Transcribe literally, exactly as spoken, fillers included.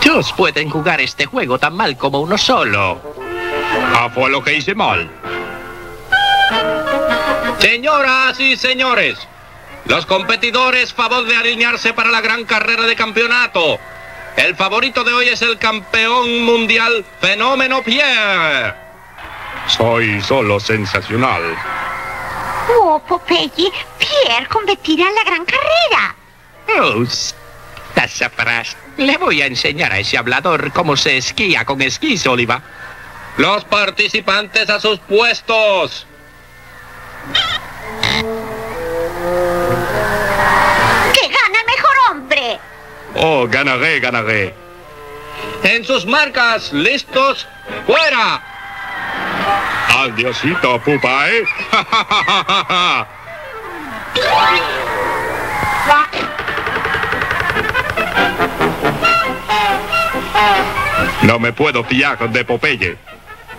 Dos pueden jugar este juego tan mal como uno solo. Ah, fue lo que hice mal. Señoras y señores, los competidores, favor de alinearse para la gran carrera de campeonato. El favorito de hoy es el campeón mundial Fenómeno Pierre. Soy solo sensacional. Oh, Popeye, Pierre competirá en la gran carrera. Oh, tasafras. Le voy a enseñar a ese hablador cómo se esquía con esquís, Oliva. Los participantes a sus puestos. ¡Que gana el mejor hombre! Oh, ganaré, ganaré. En sus marcas, listos, fuera. Adiosito, pupa, ¿eh? No me puedo fiar de Popeye.